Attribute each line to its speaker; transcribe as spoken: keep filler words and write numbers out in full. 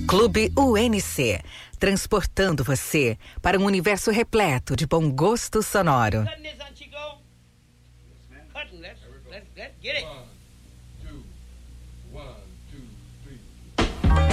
Speaker 1: Clube U N C, transportando você para um universo repleto de bom gosto sonoro.
Speaker 2: Cutting this on Chico. Cutting, let's, let's, let's get it.